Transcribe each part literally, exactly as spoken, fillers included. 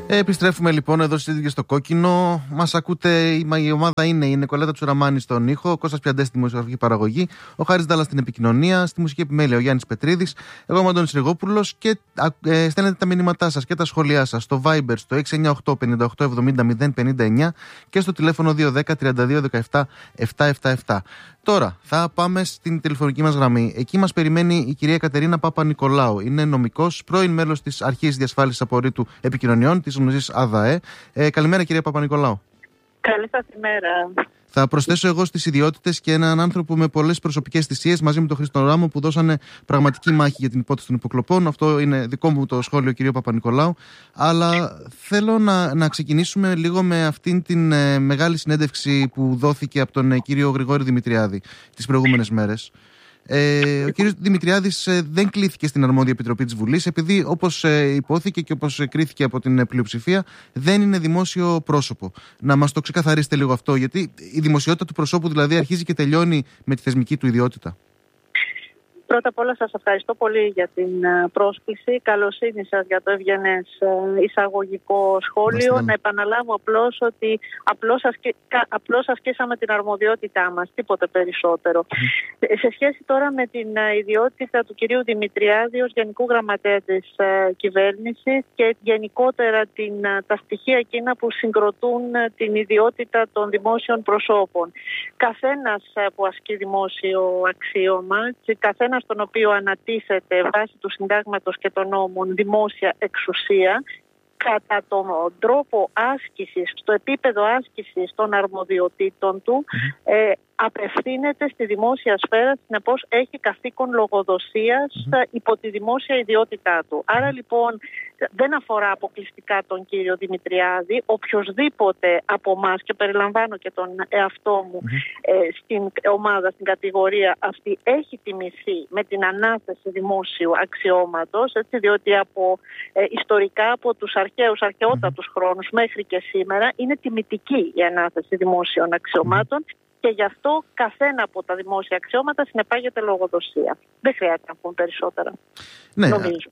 Επιστρέφουμε λοιπόν εδώ στις στο κόκκινο. Μας ακούτε, η ομάδα είναι η Νικολέτα Τσουραμάνη στον ήχο, ο Κώστας Πιαντές στη δημοσιογραφική παραγωγή, ο Χάρης Ντάλλας στην επικοινωνία, στη μουσική επιμέλεια ο Γιάννης Πετρίδης, εγώ είμαι ο Αντώνης Ριγόπουλος και ε, στέλνετε τα μηνύματά σας και τα σχόλιά σας στο Viber στο έξι εννιά οκτώ πενήντα οκτώ εβδομήντα μηδέν πενήντα εννιά και στο τηλέφωνο δύο ένα μηδέν τριάντα δύο δεκαεπτά επτακόσια εβδομήντα επτά. Τώρα θα πάμε στην τηλεφωνική μας γραμμή. Εκεί μας περιμένει η κυρία Κατερίνα Παπα-Νικολάου. Είναι νομικός, πρώην μέλος της Αρχής Διασφάλισης Απορρίτου Επικοινωνιών, της γνωστής ΑΔΑΕ. Ε, καλημέρα, κυρία Παπα-Νικολάου. Καλή σας ημέρα. Θα προσθέσω εγώ στις ιδιότητες και έναν άνθρωπο με πολλές προσωπικές θυσίες μαζί με τον Χρήστο Ράμο που δώσανε πραγματική μάχη για την υπόθεση των υποκλοπών. Αυτό είναι δικό μου το σχόλιο, κύριο Παπα-Νικολάου. Αλλά θέλω να, να ξεκινήσουμε λίγο με αυτήν την ε, μεγάλη συνέντευξη που δόθηκε από τον ε, κύριο Γρηγόρη Δημητριάδη τις προηγούμενες μέρες. Ε, ο κύριος Δημητριάδης ε, δεν κλήθηκε στην αρμόδια επιτροπή της Βουλής επειδή, όπως ε, υπόθηκε και όπως ε, κρίθηκε από την ε, πλειοψηφία, δεν είναι δημόσιο πρόσωπο. Να μας το ξεκαθαρίσετε λίγο αυτό, γιατί η δημοσιότητα του προσώπου δηλαδή αρχίζει και τελειώνει με τη θεσμική του ιδιότητα. Πρώτα απ' όλα σας ευχαριστώ πολύ για την πρόσκληση. Καλοσύνη σας για το ευγενές εισαγωγικό σχόλιο. Μάλιστα. Να επαναλάβω απλώς ότι απλώς, ασκή, απλώς ασκήσαμε την αρμοδιότητά μας, τίποτε περισσότερο. Mm. Σε σχέση τώρα με την ιδιότητα του κυρίου Δημητριάδη ως Γενικού Γραμματέα της κυβέρνησης και γενικότερα την, τα στοιχεία εκείνα που συγκροτούν την ιδιότητα των δημόσιων προσώπων. Καθένας που ασκεί δημόσιο αξίωμα, καθένας στον οποίο ανατίθεται βάσει του συντάγματος και των νόμων δημόσια εξουσία, κατά τον τρόπο άσκησης, στο επίπεδο άσκησης των αρμοδιοτήτων του, mm-hmm. ε, απευθύνεται στη δημόσια σφαίρα, συνεπώς έχει καθήκον λογοδοσίας mm-hmm. υπό τη δημόσια ιδιότητά του. Άρα λοιπόν δεν αφορά αποκλειστικά τον κύριο Δημητριάδη, οποιοσδήποτε από εμάς, και περιλαμβάνω και τον εαυτό μου mm-hmm. ε, στην ομάδα, στην κατηγορία αυτή, έχει τιμηθεί με την ανάθεση δημόσιου αξιώματος, έτσι, διότι από, ε, ιστορικά από τους αρχαίους, αρχαιότατους mm-hmm. χρόνους μέχρι και σήμερα είναι τιμητική η ανάθεση δημόσιων αξιωμάτων. Mm-hmm. Και γι' αυτό καθένα από τα δημόσια αξιώματα συνεπάγεται λογοδοσία. Δεν χρειάζεται να πούμε περισσότερα. Ναι,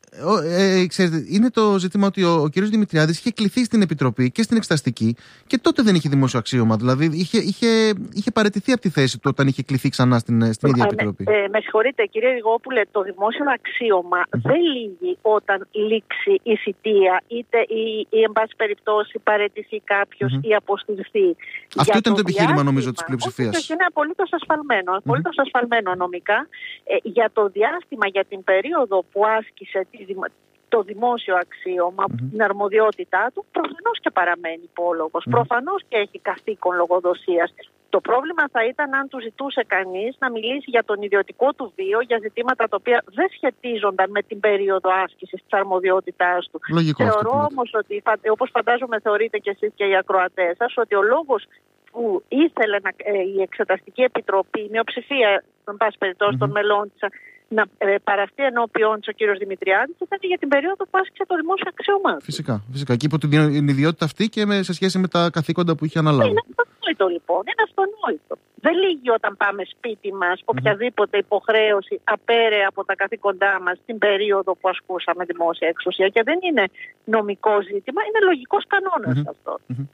ε, ε, ξέρετε, είναι το ζήτημα ότι ο, ο κ. Δημητριάδης είχε κληθεί στην Επιτροπή και στην Εξεταστική και τότε δεν είχε δημόσιο αξίωμα. Δηλαδή είχε, είχε, είχε παραιτηθεί από τη θέση του όταν είχε κληθεί ξανά στην, στην ίδια Επιτροπή. Ε, με συγχωρείτε, κύριε Ριγόπουλε, το δημόσιο αξίωμα mm-hmm. δεν λύγει όταν λήξει η θητεία, είτε ή, ή εν πάση περιπτώσει παραιτηθεί κάποιος mm-hmm. ή αποστηλθεί. Αυτό ήταν το επιχείρημα, νομίζω, της πλειοψηφίας. Όχι, είναι απολύτως ασφαλμένο, απολύτως mm-hmm. ασφαλμένο νομικά. Ε, για το διάστημα, για την περίοδο που άσκησε το δημόσιο αξίωμα, mm-hmm. την αρμοδιότητά του, προφανώς και παραμένει υπόλογος, mm-hmm. προφανώς και έχει καθήκον λογοδοσίας. Το πρόβλημα θα ήταν αν του ζητούσε κανείς να μιλήσει για τον ιδιωτικό του βίο, για ζητήματα τα οποία δεν σχετίζονταν με την περίοδο άσκησης της αρμοδιότητάς του. Λογικό. Θεωρώ όμως ότι, όπως φαντάζομαι θεωρείτε και εσείς και οι ακροατές σας, ότι ο λόγος που ήθελε να, ε, η Εξεταστική Επιτροπή, η μειοψηφία των πάση περιπτώσει mm-hmm. των μελών της, να ε, παραστεί ενώπιον της ο κύριος Δημητριάδης, ήταν για την περίοδο που άσκησε το δημόσιο αξίωμά του. Φυσικά, φυσικά. Και υπό την ιδιότητα αυτή και με, σε σχέση με τα καθήκοντα που είχε αναλάβει. Είναι αυτονόητο λοιπόν. Είναι αυτονόητο. Δεν λύγει όταν πάμε σπίτι μας mm-hmm. οποιαδήποτε υποχρέωση απέρε από τα καθήκοντά μας την περίοδο που ασκούσαμε δημόσια εξουσία. Και δεν είναι νομικό ζήτημα, είναι λογικός κανόνας mm-hmm. αυτό. Mm-hmm.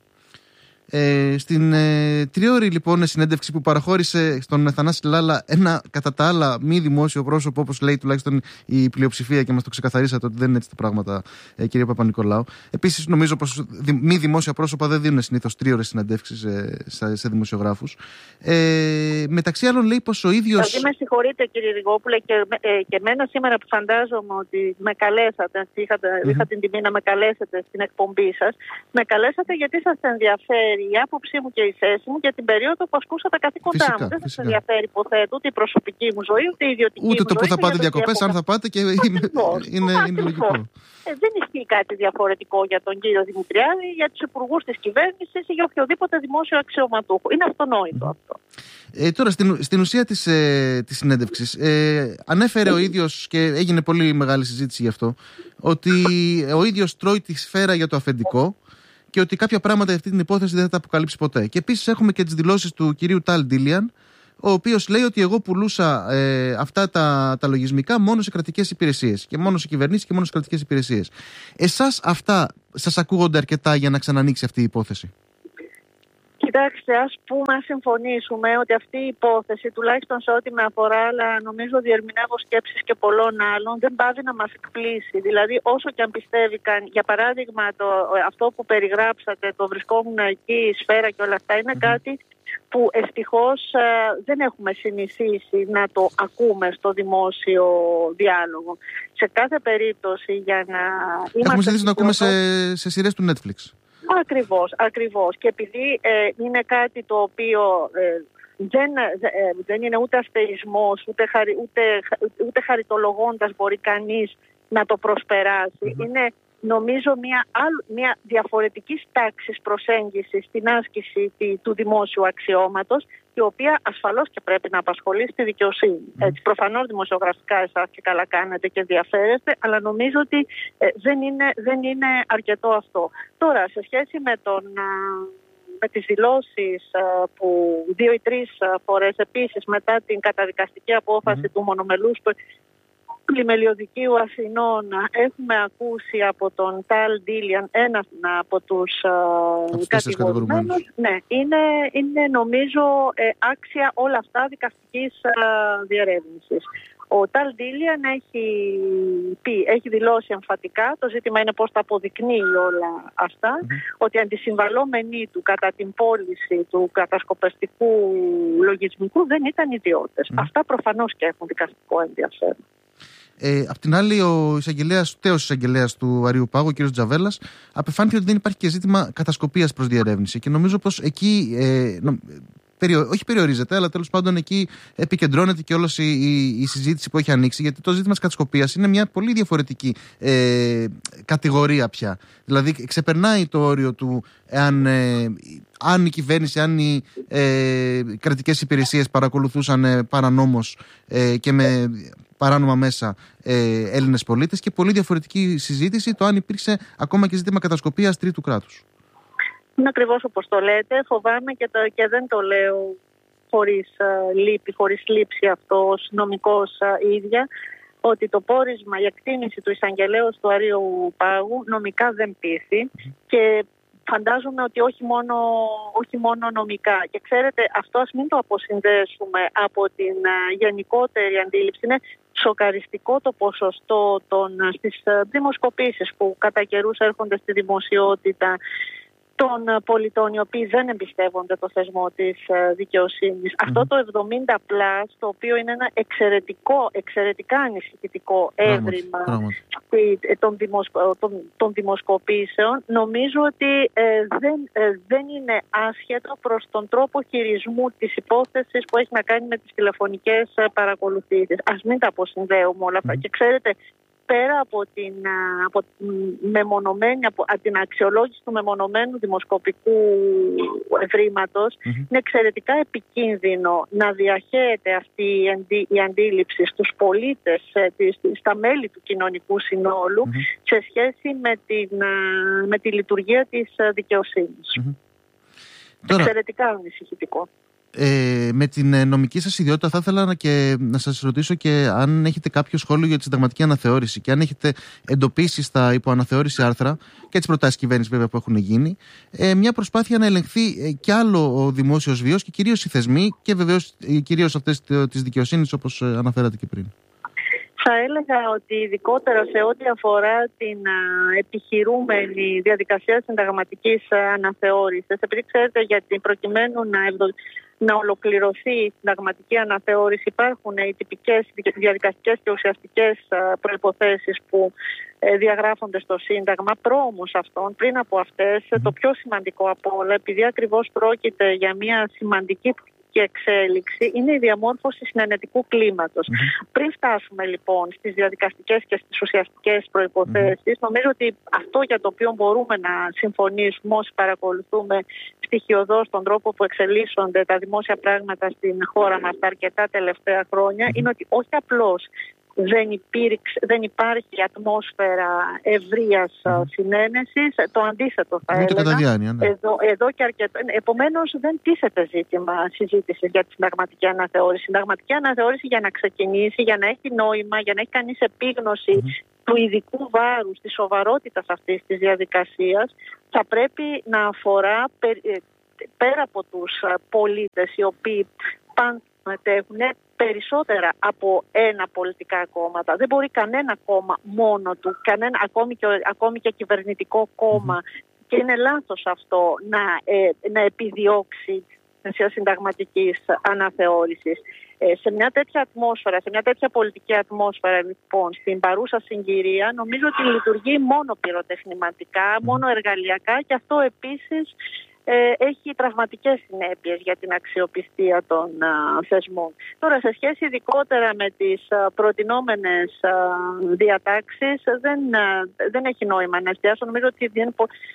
Ε, στην ε, τριώρη λοιπόν συνέντευξη που παραχώρησε στον Θανάση Λάλα ένα κατά τα άλλα μη δημόσιο πρόσωπο, όπως λέει τουλάχιστον η πλειοψηφία και μας το ξεκαθαρίσατε ότι δεν είναι έτσι τα πράγματα, ε, κύριε Παπα-Νικολάου. Επίσης νομίζω πως δη, μη δημόσια πρόσωπα δεν δίνουν συνήθως τριώρες συνέντευξεις ε, σε, σε δημοσιογράφους. Ε, μεταξύ άλλων λέει πως ο ίδιος... Δηλαδή με συγχωρείτε κύριε Ριγόπουλε και, ε, και εμένα σήμερα που φαντάζομαι ότι με καλέσατε, είχατε, mm-hmm. είχα την τιμή να με καλέσετε στην εκπομπή σας, με καλέσατε γιατί σας ενδιαφέρει η άποψή μου και η θέση μου για την περίοδο που ασκούσα τα καθήκοντά φυσικά, μου. Δεν φυσικά. σας ενδιαφέρει, υποθέτω, ούτε η προσωπική μου ζωή, ούτε η ιδιωτική ούτε μου ζωή. Ούτε το που θα πάτε διακοπές, αν θα πάτε και είναι, είναι, είναι λογικό. Ε, δεν ισχύει κάτι διαφορετικό για τον κύριο Δημητριάδη, για τους υπουργούς της κυβέρνησης ή για οποιοδήποτε δημόσιο αξιωματούχο. Είναι αυτονόητο mm. αυτό. Ε, τώρα, στην, στην ουσία της, ε, της συνέντευξης, ε, ανέφερε mm. ο ίδιος, και έγινε πολύ μεγάλη συζήτηση γι' αυτό, ότι ο ίδιος τρώει τη σφαίρα για το αφεντικό και ότι κάποια πράγματα για αυτή την υπόθεση δεν θα τα αποκαλύψει ποτέ. Και επίσης έχουμε και τις δηλώσεις του κυρίου Ταλ Ντίλιαν, ο οποίος λέει ότι εγώ πουλούσα ε, αυτά τα, τα λογισμικά μόνο σε κρατικές υπηρεσίες και μόνο σε κυβερνήσεις και μόνο σε κρατικές υπηρεσίες. Εσάς αυτά σας ακούγονται αρκετά για να ξανανοίξει αυτή η υπόθεση? Κοιτάξτε, ας πούμε, ας συμφωνήσουμε ότι αυτή η υπόθεση, τουλάχιστον σε ό,τι με αφορά, αλλά νομίζω διερμηνεύω σκέψεις και πολλών άλλων, δεν πάβει να μας εκπλήσει. Δηλαδή, όσο και αν πιστεύει καν, για παράδειγμα, το, αυτό που περιγράψατε, το βρισκόμουν εκεί, η σφαίρα και όλα αυτά, είναι mm-hmm. κάτι που ευτυχώς ε, δεν έχουμε συνηθίσει να το ακούμε στο δημόσιο διάλογο. Σε κάθε περίπτωση, για να είμαστε... Έχουμε συνηθίσει να ακούμε σε, σε σειρές του Netflix. Ακριβώς, ακριβώς. Και επειδή ε, είναι κάτι το οποίο ε, δεν, ε, δεν είναι ούτε αστερισμός, ούτε, χαρι, ούτε, ούτε χαριτολογώντας μπορεί κανείς να το προσπεράσει. Mm-hmm. Είναι, νομίζω, μια, μια διαφορετική τάξη προσέγγισης στην άσκηση του δημόσιου αξιώματος, η οποία ασφαλώς και πρέπει να απασχολεί στη δικαιοσύνη. Mm. Έτσι, προφανώς δημοσιογραφικά εσάς και καλά κάνετε και ενδιαφέρεστε, αλλά νομίζω ότι ε, δεν, είναι, δεν είναι αρκετό αυτό. Τώρα, σε σχέση με, τον, με τις δηλώσεις που δύο ή τρεις φορές επίσης μετά την καταδικαστική απόφαση mm. του μονομελούς Πλημελιωδικίου Αθηνών έχουμε ακούσει από τον Ταλ Ντίλιαν, ένα από τους uh, κατηγορουμένους. Ναι, είναι, είναι νομίζω ε, άξια όλα αυτά δικαστικής uh, διερεύνησης. Ο Ταλ Ντίλιαν έχει πει, έχει δηλώσει εμφατικά, το ζήτημα είναι πώς τα αποδεικνύει όλα αυτά, mm-hmm. ότι αντισυμβαλόμενοι του κατά την πώληση του κατασκοπευτικού λογισμικού δεν ήταν ιδιώτες. Mm-hmm. Αυτά προφανώς και έχουν δικαστικό ενδιαφέρον. Ε, απ' την άλλη, ο εισαγγελέας, τέος εισαγγελέας του Αρείου Πάγου, ο κ. Τζαβέλας, απεφάνθηκε ότι δεν υπάρχει και ζήτημα κατασκοπίας προς διερεύνηση. Και νομίζω πως εκεί, ε, νο, περιο, όχι περιορίζεται, αλλά τέλος πάντων εκεί επικεντρώνεται και όλη η, η, η συζήτηση που έχει ανοίξει. Γιατί το ζήτημα της κατασκοπίας είναι μια πολύ διαφορετική ε, κατηγορία πια. Δηλαδή, ξεπερνάει το όριο του εάν. Ε, αν η κυβέρνηση, αν οι ε, κρατικές υπηρεσίες παρακολουθούσαν ε, παρανόμως ε, και με παράνομα μέσα ε, Έλληνες πολίτες, και πολύ διαφορετική συζήτηση το αν υπήρξε ακόμα και ζήτημα κατασκοπίας τρίτου κράτους. Είναι ακριβώς όπως το λέτε. Φοβάμαι και, το, και δεν το λέω χωρίς uh, λύπη, χωρίς λήψη αυτό ως νομικός uh, ίδια, ότι το πόρισμα, η εκτίμηση του εισαγγελέως του Αρείου Πάγου νομικά δεν πείθει mm-hmm. και φαντάζομαι ότι όχι μόνο, όχι μόνο νομικά. Και ξέρετε, αυτό ας μην το αποσυνδέσουμε από την uh, γενικότερη αντίληψη. Είναι σοκαριστικό το ποσοστό των, στις uh, δημοσκοπήσεις που κατά καιρούς έρχονται στη δημοσιότητα των πολιτών οι οποίοι δεν εμπιστεύονται το θεσμό της δικαιοσύνης. Mm-hmm. Αυτό το εβδομήντα πλας, το οποίο είναι ένα εξαιρετικό, εξαιρετικά ανησυχητικό έβριμα των, δημοσκο, των, των δημοσκοπήσεων, νομίζω ότι ε, δεν, ε, δεν είναι άσχετο προς τον τρόπο χειρισμού της υπόθεσης που έχει να κάνει με τις τηλεφωνικές παρακολουθήσεις. Ας μην τα αποσυνδέουμε όλα αυτά. Mm-hmm. Και ξέρετε, πέρα από την, από την, μεμονωμένη, από την αξιολόγηση του μεμονωμένου δημοσκοπικού ευρήματος, mm-hmm. είναι εξαιρετικά επικίνδυνο να διαχέεται αυτή η, αντί, η αντίληψη στους πολίτες, στα μέλη του κοινωνικού συνόλου, mm-hmm. σε σχέση με, την, με τη λειτουργία της δικαιοσύνης. Mm-hmm. Εξαιρετικά ανησυχητικό. Ε, με την νομική σας ιδιότητα θα ήθελα να, και, να σας ρωτήσω και αν έχετε κάποιο σχόλιο για τη συνταγματική αναθεώρηση και αν έχετε εντοπίσει στα υποαναθεώρηση άρθρα και τις προτάσεις κυβέρνησης βέβαια που έχουν γίνει ε, μια προσπάθεια να ελεγχθεί ε, κι άλλο ο δημόσιος βίος και κυρίως οι θεσμοί και βεβαίως ε, κυρίως αυτές της δικαιοσύνης όπως ε, αναφέρατε και πριν. Θα έλεγα ότι ειδικότερα σε ό,τι αφορά την α, επιχειρούμενη διαδικασία συνταγματικής α, αναθεώρησης, επειδή ξέρετε, γιατί προκειμένου να, ευδο... να ολοκληρωθεί η συνταγματική αναθεώρηση υπάρχουν οι τυπικές διαδικαστικές και ουσιαστικές προϋποθέσεις που ε, διαγράφονται στο Σύνταγμα. Προ όμως αυτών, πριν από αυτές, mm. το πιο σημαντικό από όλα, επειδή ακριβώς πρόκειται για μια σημαντική και εξέλιξη, είναι η διαμόρφωση συνενετικού κλίματος. Mm-hmm. Πριν φτάσουμε λοιπόν στις διαδικαστικές και στις ουσιαστικές προϋποθέσεις, mm-hmm. νομίζω ότι αυτό για το οποίο μπορούμε να συμφωνήσουμε όσοι παρακολουθούμε στοιχειωδώς τον τρόπο που εξελίσσονται τα δημόσια πράγματα στην χώρα μας τα αρκετά τελευταία χρόνια, mm-hmm. είναι ότι όχι απλώς δεν, υπήρξε, δεν υπάρχει ατμόσφαιρα ευρείας mm. συνένεσης. Το αντίθετο θα Ούτε έλεγα. Διάνοια, ναι. Εδώ, εδώ και αρκετό. Επομένως δεν τίθεται ζήτημα συζήτηση για τη συνταγματική αναθεώρηση. Η συνταγματική αναθεώρηση για να ξεκινήσει, για να έχει νόημα, για να έχει κανείς επίγνωση mm. του ειδικού βάρους, της σοβαρότητας αυτής της διαδικασίας, θα πρέπει να αφορά πέρα από τους πολίτες οι οποίοι πάντα μετέχουν περισσότερα από ένα πολιτικά κόμματα. Δεν μπορεί κανένα κόμμα μόνο του, κανένα, ακόμη, και, ακόμη και κυβερνητικό κόμμα, mm-hmm. και είναι λάθος αυτό να, ε, να επιδιώξει συνταγματικής αναθεώρησης. Ε, σε μια τέτοια ατμόσφαιρα, σε μια τέτοια πολιτική ατμόσφαιρα, λοιπόν, στην παρούσα συγκυρία, νομίζω ότι λειτουργεί μόνο πυροτεχνηματικά, mm-hmm. μόνο εργαλειακά, και αυτό επίσης Ε, έχει τραυματικές συνέπειες για την αξιοπιστία των α, θεσμών. Τώρα, σε σχέση ειδικότερα με τις α, προτινόμενες α, διατάξεις, δεν, α, δεν έχει νόημα να εστιάσω. Νομίζω ότι δεν,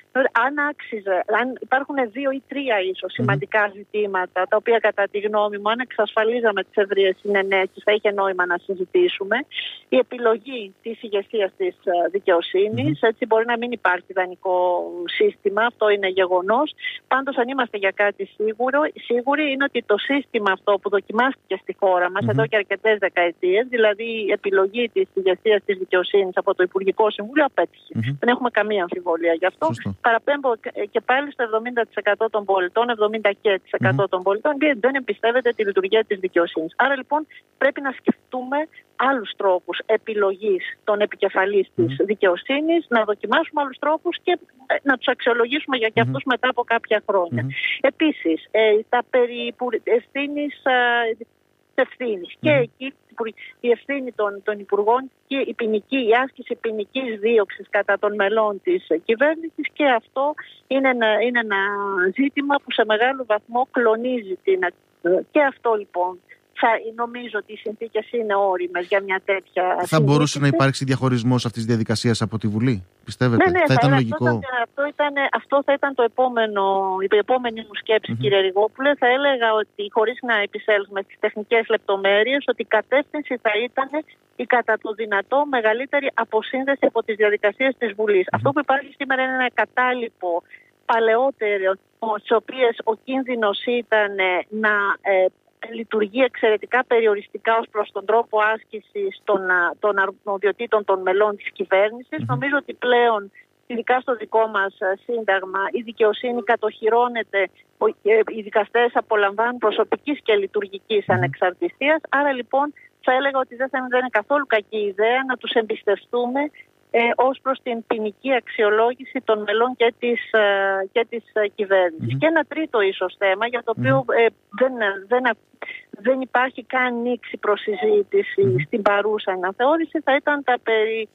αν άξιζε, αν υπάρχουν δύο ή τρία ίσως σημαντικά ζητήματα, τα οποία κατά τη γνώμη μου, αν εξασφαλίζαμε τις ευρείες συνενέσεις, θα είχε νόημα να συζητήσουμε. Η επιλογή της ηγεσίας της δικαιοσύνης, mm-hmm. έτσι μπορεί να μην υπάρχει ιδανικό σύστημα, αυτό είναι γεγονός. Πάντως, αν είμαστε για κάτι σίγουρο, σίγουροι είναι ότι το σύστημα αυτό που δοκιμάστηκε στη χώρα μας mm-hmm. εδώ και αρκετές δεκαετίες, δηλαδή η επιλογή της ηγεσίας της δικαιοσύνης από το Υπουργικό Συμβούλιο, απέτυχε. Mm-hmm. Δεν έχουμε καμία αμφιβολία γι' αυτό. Σωστό. Παραπέμπω και πάλι στο εβδομήντα τοις εκατό των πολιτών, εβδομήντα τοις εκατό mm-hmm. των πολιτών δεν εμπιστεύεται τη λειτουργία της δικαιοσύνης. Άρα λοιπόν πρέπει να σκεφτούμε άλλους τρόπους επιλογής των επικεφαλής mm-hmm. της δικαιοσύνης, να δοκιμάσουμε άλλους τρόπους και να τους αξιολογήσουμε για και αυτούς mm-hmm. μετά από κάποια χρόνια. Mm-hmm. Επίσης, ε, τα περί ευθύνης, ε, ευθύνης. Mm-hmm. Και εκεί η ευθύνη των, των υπουργών και η, ποινική, η άσκηση ποινικής δίωξης κατά των μελών της κυβέρνησης, και αυτό είναι ένα, είναι ένα ζήτημα που σε μεγάλο βαθμό κλονίζει την. Και αυτό λοιπόν. Θα, νομίζω ότι οι συνθήκες είναι όριμες για μια τέτοια. Θα συζήτηση. Μπορούσε να υπάρξει διαχωρισμός αυτής της διαδικασίας από τη Βουλή, πιστεύετε? Ναι, ναι, θα, θα ήταν λογικό. Αυτό, αυτό, ήταν, αυτό θα ήταν το επόμενο, η επόμενη μου σκέψη, mm-hmm. κύριε Ριγόπουλε. Θα έλεγα ότι, χωρίς να επισέλθουμε στις τεχνικές λεπτομέρειες, ότι η κατεύθυνση θα ήταν η κατά το δυνατό μεγαλύτερη αποσύνδεση από τις διαδικασίες της Βουλής. Mm-hmm. Αυτό που υπάρχει σήμερα είναι ένα κατάλοιπο παλαιότερο, στις οποίες ο κίνδυνος ήταν να ε, λειτουργεί εξαιρετικά περιοριστικά ως προς τον τρόπο άσκησης των, των αρμοδιοτήτων των μελών της κυβέρνησης. Mm-hmm. Νομίζω ότι πλέον, ειδικά στο δικό μας σύνταγμα, η δικαιοσύνη κατοχυρώνεται, οι δικαστές απολαμβάνουν προσωπικής και λειτουργικής mm-hmm. ανεξαρτησίας. Άρα λοιπόν θα έλεγα ότι δεν, θα, δεν είναι καθόλου κακή ιδέα να τους εμπιστευτούμε ε, ως προς την ποινική αξιολόγηση των μελών και της, ε, και της ε, κυβέρνησης. Mm-hmm. Και ένα τρίτο ίσως θέμα, για το οποίο ε, δεν, δεν, δεν υπάρχει καν νήξη προς συζήτηση mm-hmm. στην παρούσα αναθεώρηση, θα ήταν τα περί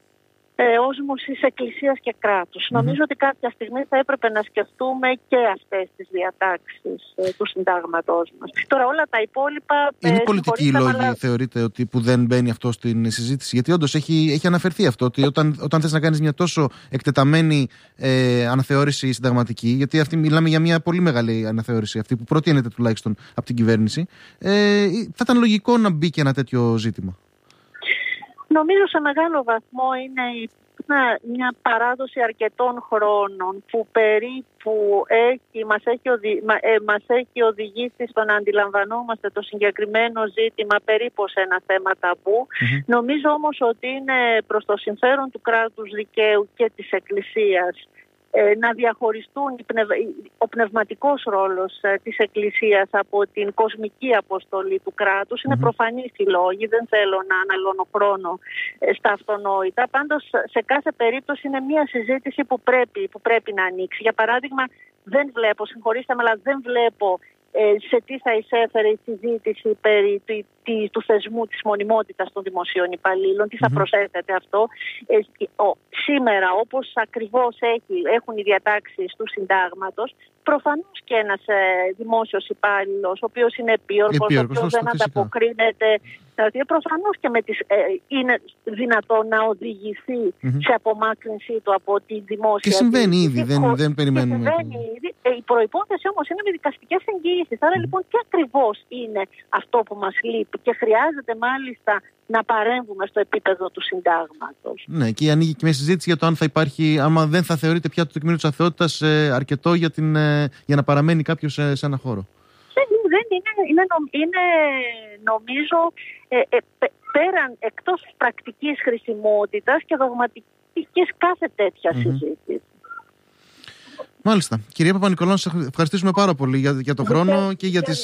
ε, όσμωσης εκκλησίας και κράτους. Mm-hmm. Νομίζω ότι κάποια στιγμή θα έπρεπε να σκεφτούμε και αυτές τις διατάξεις ε, του συντάγματός μας. Τώρα όλα τα υπόλοιπα... Είναι ε, πολιτικοί λόγοι, αλλά... θεωρείτε, ότι που δεν μπαίνει αυτό στην συζήτηση? Γιατί όντως έχει, έχει αναφερθεί αυτό, ότι όταν, όταν θες να κάνεις μια τόσο εκτεταμένη ε, αναθεώρηση συνταγματική, γιατί αυτή μιλάμε για μια πολύ μεγάλη αναθεώρηση, αυτή που προτείνεται τουλάχιστον από την κυβέρνηση, ε, θα ήταν λογικό να μπει και ένα τέτοιο ζήτημα. Νομίζω σε μεγάλο βαθμό είναι μια παράδοση αρκετών χρόνων που περίπου έχει, μας, έχει οδη, ε, μας έχει οδηγήσει στο να αντιλαμβανόμαστε το συγκεκριμένο ζήτημα περίπου σε ένα θέμα ταμπού. Mm-hmm. Νομίζω όμως ότι είναι προς το συμφέρον του κράτους δικαίου και της Εκκλησίας να διαχωριστούν ο πνευματικός ρόλος της Εκκλησίας από την κοσμική αποστολή του κράτους. Είναι mm-hmm. προφανείς οι λόγοι, δεν θέλω να αναλώνω χρόνο στα αυτονόητα. Πάντως, σε κάθε περίπτωση είναι μια συζήτηση που πρέπει, που πρέπει να ανοίξει. Για παράδειγμα, δεν βλέπω, συγχωρήστε με, αλλά δεν βλέπω σε τι θα εισέφερε η συζήτηση περί του, του θεσμού της μονιμότητας των δημοσίων υπαλλήλων, τι θα mm-hmm. προσέθεται αυτό. Ε, ο, σήμερα, όπως ακριβώς έχει, έχουν οι διατάξεις του συντάγματος, προφανώς και ένας ε, δημόσιος υπάλληλος, ο οποίος είναι επίορκος, ο οποίος δεν ανταποκρίνεται, δηλαδή προφανώς και με τις, ε, είναι δυνατόν να οδηγηθεί mm-hmm. σε απομάκρυνσή του από τη δημόσια. Και συμβαίνει ήδη, δεν, δεν περιμένουμε. Και συμβαίνει ήδη. Ε, η προϋπόθεση όμως είναι με δικαστικές εγγυήσεις. Άρα mm-hmm. λοιπόν τι ακριβώς είναι αυτό που μας λείπει, και χρειάζεται μάλιστα να παρέμβουμε στο επίπεδο του συντάγματος. Ναι, και ανοίγει και μια συζήτηση για το αν θα υπάρχει, άμα δεν θα θεωρείται πια το τεκμήριο της αθεότητας ε, αρκετό για, την, ε, για να παραμένει κάποιος ε, σε ένα χώρο. Δεν, δεν είναι, είναι, είναι νομίζω ε, ε, πέραν εκτός πρακτικής χρησιμότητας και δογματικής κάθε τέτοια mm-hmm. συζήτηση. Μάλιστα. Κυρία Παπα-Νικολάου, σας ευχαριστήσουμε πάρα πολύ για, για τον χρόνο και για τις